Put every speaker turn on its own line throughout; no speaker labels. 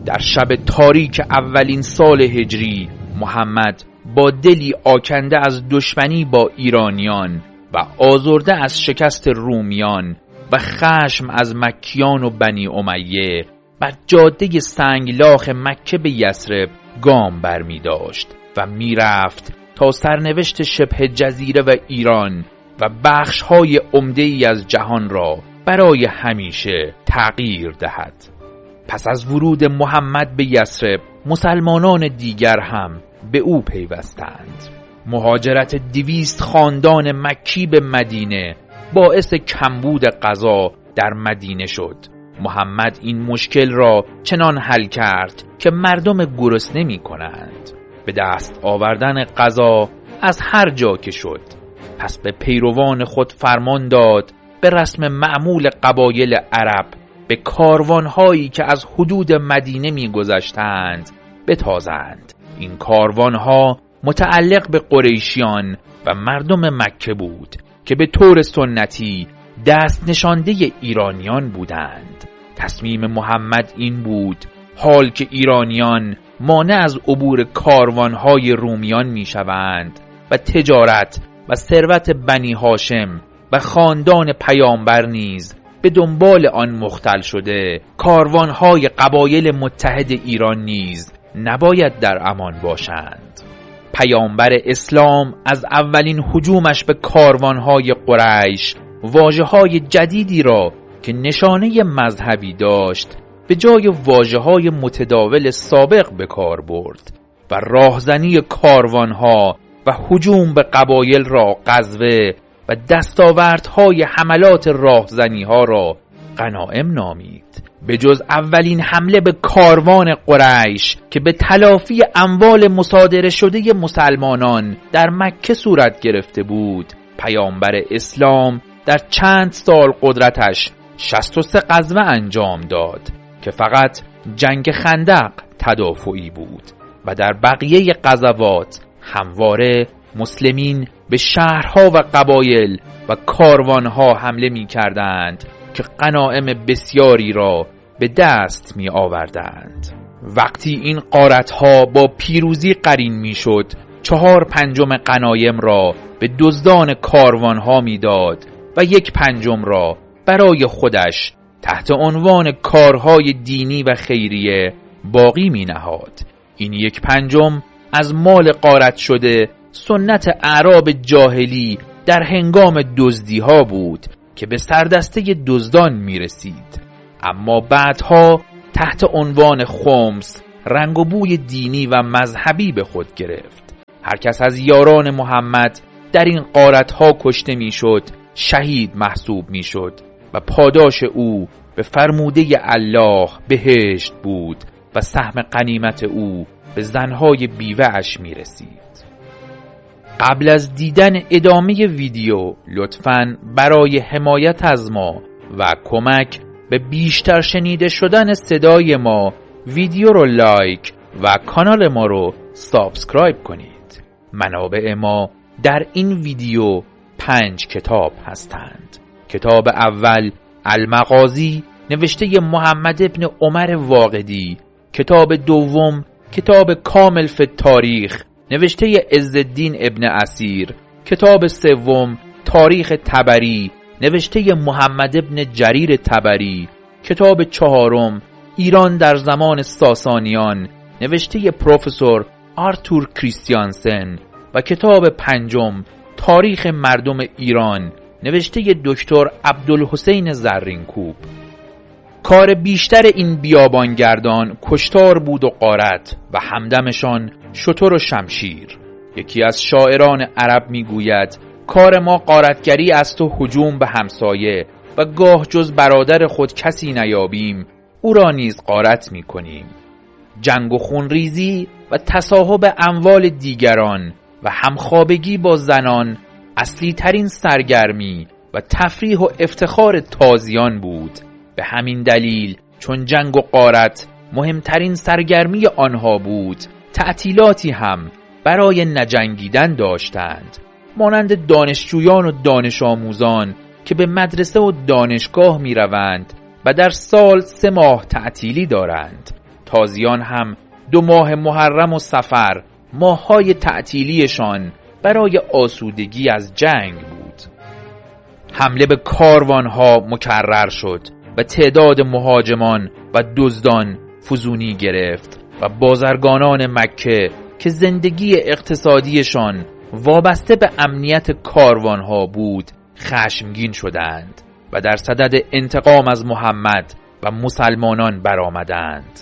در شب تاریک اولین سال هجری محمد با دلی آکنده از دشمنی با ایرانیان و آزرده از شکست رومیان و خشم از مکیان و بنی امیه بر جاده سنگلاخ مکه به یثرب گام برمی داشت و می رفت تا سرنوشت شبه جزیره و ایران و بخش‌های عمده‌ای از جهان را برای همیشه تغییر دهد. پس از ورود محمد به یثرب مسلمانان دیگر هم به او پیوستند. مهاجرت 200 خاندان مکی به مدینه باعث کمبود غذا در مدینه شد. محمد این مشکل را چنان حل کرد که مردم گرسنه می‌کنند. به دست آوردن غذا از هر جا که شد. پس به پیروان خود فرمان داد به رسم معمول قبایل عرب به کاروان‌هایی که از حدود مدینه می‌گذشتند بتازند. این کاروان‌ها متعلق به قریشیان و مردم مکه بود که به طور سنتی دست نشانده ایرانیان بودند. تصمیم محمد این بود حال که ایرانیان مانع از عبور کاروان‌های رومیان می‌شوند و تجارت و ثروت بنی هاشم و خاندان پیامبر نیز به دنبال آن مختل شده، کاروان‌های قبایل متحد ایران نیز نباید در امان باشند. پیامبر اسلام از اولین هجومش به کاروان‌های قریش واژه‌های جدیدی را که نشانه مذهبی داشت به جای واژه‌های متداول سابق به کار برد و راهزنی کاروان‌ها و هجوم به قبایل را غزوه و دستاوردهای حملات راهزنی‌ها را غنایم نامید. به جز اولین حمله به کاروان قریش که به تلافی اموال مصادره شده مسلمانان در مکه صورت گرفته بود، پیامبر اسلام در چند سال قدرتش 63 غزوه انجام داد که فقط جنگ خندق تدافعی بود و در بقیه غزوات همواره مسلمین به شهرها و قبایل و کاروانها حمله می کردند که غنایم بسیاری را به دست می آوردند. وقتی این غارتها با پیروزی قرین می شد 4/5 غنایم را به دزدان کاروانها می داد و 1/5 را برای خودش تحت عنوان کارهای دینی و خیریه باقی می نهاد. این 1/5 از مال غارت شده سنت اعراب جاهلی در هنگام دزدی ها بود که به سردسته دزدان می رسید، اما بعدها تحت عنوان خمس رنگ و بوی دینی و مذهبی به خود گرفت. هر کس از یاران محمد در این غارتها کشته می شد شهید محسوب می شد و پاداش او به فرموده الله بهشت بود و سهم غنیمت او به زنهای بیوه اش می رسید. قبل از دیدن ادامه ویدیو لطفاً برای حمایت از ما و کمک به بیشتر شنیده شدن صدای ما ویدیو رو لایک و کانال ما رو سابسکرایب کنید. منابع ما در این ویدیو 5 کتاب هستند. کتاب اول المغازی نوشته محمد ابن عمر واقدی، کتاب دوم کتاب کامل فی التاریخ نوشته عزالدین ابن اسیر، کتاب سوم تاریخ طبری نوشته محمد ابن جریر طبری، کتاب چهارم ایران در زمان ساسانیان نوشته پروفسور آرتور کریستیانسن و کتاب پنجم تاریخ مردم ایران نوشته دکتر عبدالحسین زرینکوب. کار بیشتر این بیابانگردان کشتار بود و غارت و همدمشان شتر و شمشیر. یکی از شاعران عرب میگوید کار ما غارتگری است و هجوم به همسایه و گاه جز برادر خود کسی نیابیم او را نیز غارت میکنیم. جنگ و خونریزی و تصاحب اموال دیگران و همخوابگی با زنان اصلی ترین سرگرمی و تفریح و افتخار تازیان بود. به همین دلیل چون جنگ و غارت مهمترین سرگرمی آنها بود، تعطیلاتی هم برای نجنگیدن داشتند، مانند دانشجویان و دانش آموزان که به مدرسه و دانشگاه می روند و در سال 3 ماه تعطیلی دارند. تازیان هم 2 ماه محرم و صفر ماه‌های تعطیلیشان برای آسودگی از جنگ بود. حمله به کاروانها مکرر شد و تعداد مهاجمان و دزدان فزونی گرفت و بازرگانان مکه که زندگی اقتصادیشان وابسته به امنیت کاروانها بود خشمگین شدند و در صدد انتقام از محمد و مسلمانان برآمدند.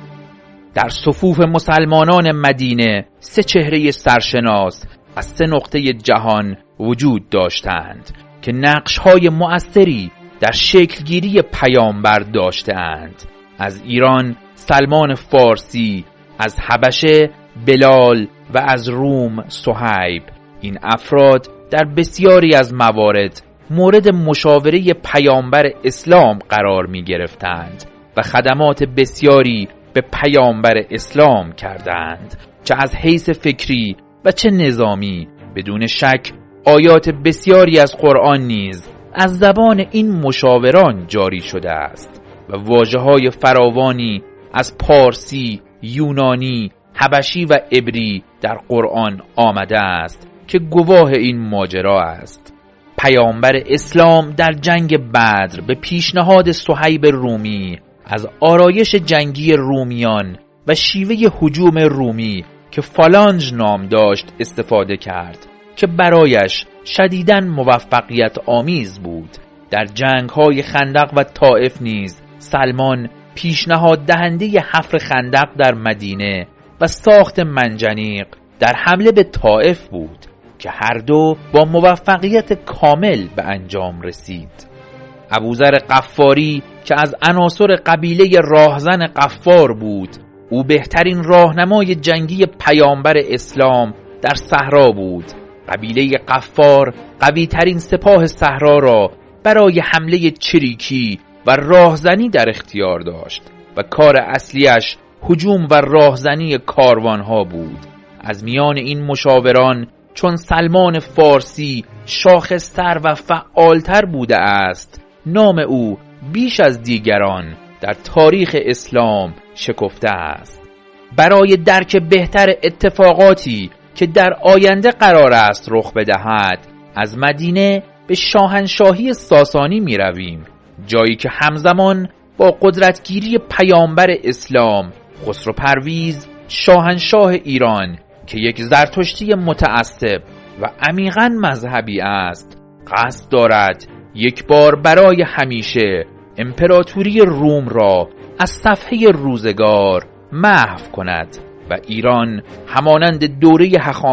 در صفوف مسلمانان مدینه 3 چهره سرشناس از 3 نقطه جهان وجود داشتند که نقش‌های مؤثری در شکلگیری پیامبر داشتند. از ایران سلمان فارسی، از حبشه بلال و از روم صهیب. این افراد در بسیاری از موارد مورد مشاوره پیامبر اسلام قرار می گرفتند و خدمات بسیاری به پیامبر اسلام کردند، چه از حیث فکری و چه نظامی. بدون شک آیات بسیاری از قرآن نیز از زبان این مشاوران جاری شده است و واژه‌های فراوانی از پارسی، یونانی، حبشی و عبری در قرآن آمده است که گواه این ماجرا است. پیامبر اسلام در جنگ بدر به پیشنهاد صهیب رومی از آرایش جنگی رومیان و شیوه هجوم رومی که فالانج نام داشت استفاده کرد که برایش شدیداً موفقیت آمیز بود. در جنگ‌های خندق و طائف نیز سلمان پیشنهاد دهنده حفر خندق در مدینه و ساخت منجنیق در حمله به طائف بود که هر دو با موفقیت کامل به انجام رسید. ابوذر غفاری که از عناصر قبیله راهزن غفار بود، او بهترین راهنمای جنگی پیامبر اسلام در صحرا بود. قبیله غفار قوی ترین سپاه صحرا را برای حمله چریکی و راهزنی در اختیار داشت و کار اصلیش هجوم و راهزنی کاروانها بود. از میان این مشاوران چون سلمان فارسی شاخص‌تر و فعالتر بوده است، نام او بیش از دیگران در تاریخ اسلام شکفته است. برای درک بهتر اتفاقاتی که در آینده قرار است رخ بدهد، از مدینه به شاهنشاهی ساسانی می رویم، جایی که همزمان با قدرتگیری پیامبر اسلام خسرو پرویز شاهنشاه ایران که یک زرتشتی متعصب و عمیقاً مذهبی است، قصد دارد یک بار برای همیشه امپراتوری روم را از صفحه روزگار محو کند و ایران همانند دوره هخامنشیان